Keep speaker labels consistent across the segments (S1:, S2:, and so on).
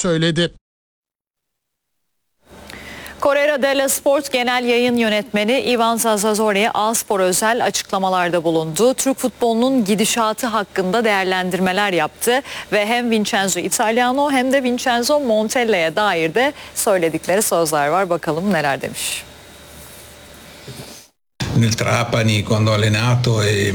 S1: söyledi.
S2: Corriere dello Sport Genel Yayın Yönetmeni Ivan Zazzaroni A-Spor özel açıklamalarda bulundu. Türk futbolunun gidişatı hakkında değerlendirmeler yaptı ve hem Vincenzo Italiano hem de Vincenzo Montella'ya dair de söyledikleri sözler var. Bakalım neler demiş.
S3: Nel Trapani quando ha allenato e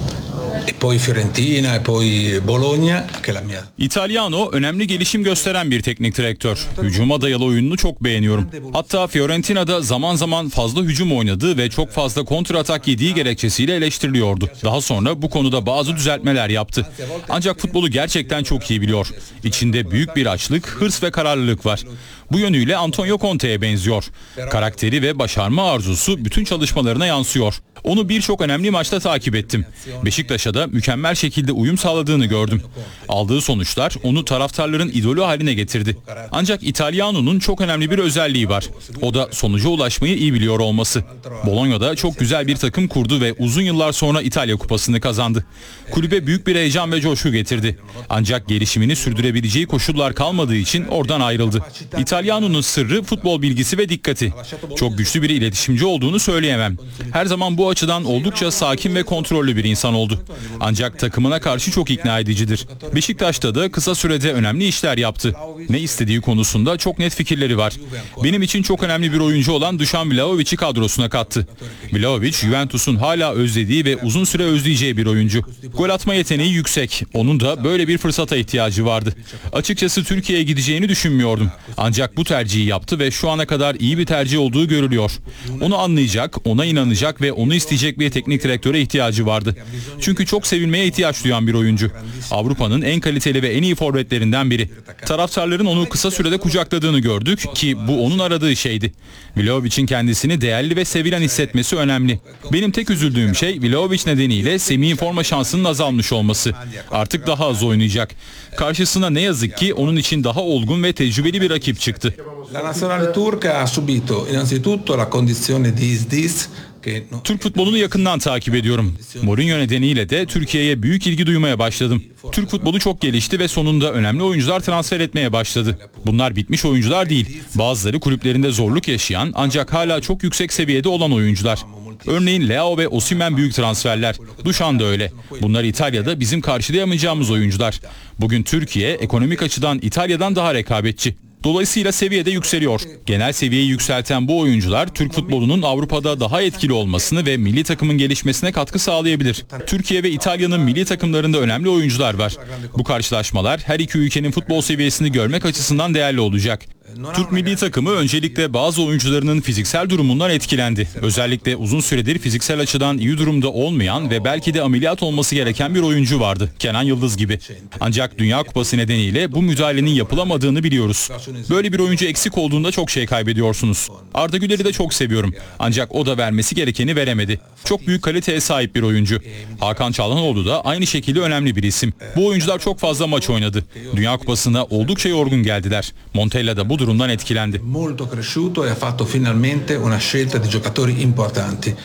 S3: poi Fiorentina e poi Bologna che la mia.
S4: Italiano önemli gelişim gösteren bir teknik direktör. Hücuma dayalı oyununu çok beğeniyorum. Hatta Fiorentina'da zaman zaman fazla hücum oynadığı ve çok fazla kontratak yediği gerekçesiyle eleştiriliyordu. Daha sonra bu konuda bazı düzeltmeler yaptı. Ancak futbolu gerçekten çok iyi biliyor. İçinde büyük bir açlık, hırs ve kararlılık var. Bu yönüyle Antonio Conte'ye benziyor. Karakteri ve başarma arzusu bütün çalışmalarına yansıyor. Onu birçok önemli maçta takip ettim. Beşiktaş'a da mükemmel şekilde uyum sağladığını gördüm. Aldığı sonuçlar onu taraftarların idolü haline getirdi. Ancak Italiano'nun çok önemli bir özelliği var. O da sonuca ulaşmayı iyi biliyor olması. Bologna'da çok güzel bir takım kurdu ve uzun yıllar sonra İtalya Kupası'nı kazandı. Kulübe büyük bir heyecan ve coşku getirdi. Ancak gelişimini sürdürebileceği koşullar kalmadığı için oradan ayrıldı. Italiano'nun sırrı futbol bilgisi ve dikkati. Çok güçlü bir iletişimci olduğunu söyleyemem. Her zaman bu açıdan oldukça sakin ve kontrollü bir insan oldu. Ancak takımına karşı çok ikna edicidir. Beşiktaş'ta da kısa sürede önemli işler yaptı. Ne istediği konusunda çok net fikirleri var. Benim için çok önemli bir oyuncu olan Dušan Vlahovic'i kadrosuna kattı. Vlahovic, Juventus'un hala özlediği ve uzun süre özleyeceği bir oyuncu. Gol atma yeteneği yüksek. Onun da böyle bir fırsata ihtiyacı vardı. Açıkçası Türkiye'ye gideceğini düşünmüyordum. Ancak bu tercihi yaptı ve şu ana kadar iyi bir tercih olduğu görülüyor. Onu anlayacak, ona inanacak ve onu isteyecek bir teknik direktöre ihtiyacı vardı. Çünkü çok sevilmeye ihtiyaç duyan bir oyuncu. Avrupa'nın en kaliteli ve en iyi forvetlerinden biri. Taraftarların onu kısa sürede kucakladığını gördük ki bu onun aradığı şeydi. Vlahovic'in kendisini değerli ve sevilen hissetmesi önemli. Benim tek üzüldüğüm şey Vlahovic nedeniyle Semih'in forma şansının azalmış olması. Artık daha az oynayacak. Karşısına ne yazık ki onun için daha olgun ve tecrübeli bir rakip çıktı.
S3: La nazionale turca ha subito innanzitutto la condizione di Isdis.
S4: Türk futbolunu yakından takip ediyorum. Mourinho nedeniyle de Türkiye'ye büyük ilgi duymaya başladım. Türk futbolu çok gelişti ve sonunda önemli oyuncular transfer etmeye başladı. Bunlar bitmiş oyuncular değil. Bazıları kulüplerinde zorluk yaşayan ancak hala çok yüksek seviyede olan oyuncular. Örneğin Leao ve Osimhen büyük transferler. Dušan da öyle. Bunlar İtalya'da bizim karşılayamayacağımız oyuncular. Bugün Türkiye ekonomik açıdan İtalya'dan daha rekabetçi. Dolayısıyla seviyede yükseliyor. Genel seviyeyi yükselten bu oyuncular Türk futbolunun Avrupa'da daha etkili olmasını ve milli takımın gelişmesine katkı sağlayabilir. Türkiye ve İtalya'nın milli takımlarında önemli oyuncular var. Bu karşılaşmalar her iki ülkenin futbol seviyesini görmek açısından değerli olacak. Türk milli takımı öncelikle bazı oyuncularının fiziksel durumundan etkilendi. Özellikle uzun süredir fiziksel açıdan iyi durumda olmayan ve belki de ameliyat olması gereken bir oyuncu vardı. Kenan Yıldız gibi. Ancak Dünya Kupası nedeniyle bu müdahalenin yapılamadığını biliyoruz. Böyle bir oyuncu eksik olduğunda çok şey kaybediyorsunuz. Arda Güler'i de çok seviyorum. Ancak o da vermesi gerekeni veremedi. Çok büyük kaliteye sahip bir oyuncu. Hakan Çalhanoğlu da aynı şekilde önemli bir isim. Bu oyuncular çok fazla maç oynadı. Dünya Kupası'na oldukça yorgun geldiler. Montella da bu durumdan etkilendi.
S3: Molto cresciuto e ha fatto finalmente una scelta di giocatori importanti.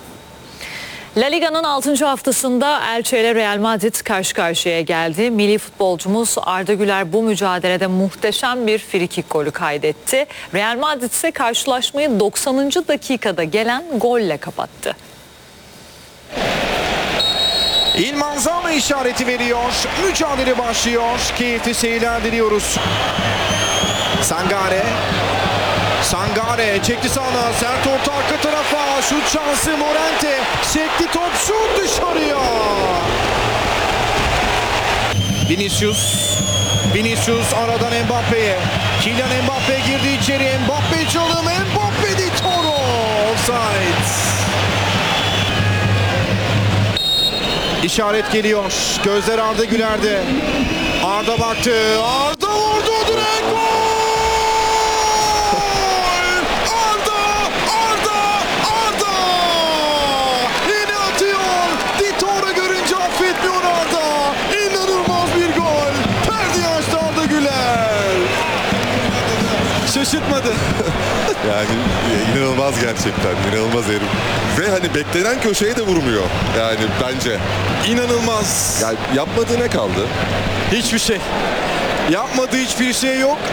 S2: La Liga'nın 6. haftasında Elche ile Real Madrid karşı karşıya geldi. Milli futbolcumuz Arda Güler bu mücadelede muhteşem bir frikik golü kaydetti. Real Madrid ise karşılaşmayı 90. dakikada gelen golle kapattı.
S5: İl Manzano işareti veriyor. Mücadele başlıyor. Keyifli seyirler diliyoruz. Sangare çekti sağına. Sert orta arka tarafa. Şut şansı Morente. Sekti top, şut dışarıya. Vinicius aradan Mbappe'ye. Kylian Mbappe girdi içeri. Mbappe çalım. Mbappe di Toro. Offside. İşaret geliyor. Gözler Arda Güler'de. Arda baktı. Arda vurdu direkt gol! Arda! Yine atıyor. Di Toro görünce affetmiyor Arda. İnanılmaz bir gol. Perde açtı Arda Güler. Şaşırtmadı.
S6: Yani inanılmaz gerçekten. İnanılmaz herif. Ve hani beklenen köşeye de vurmuyor. Yani bence.
S5: İnanılmaz.
S6: Yani yapmadığı ne kaldı?
S5: Hiçbir şey. Yapmadığı hiçbir şey yok.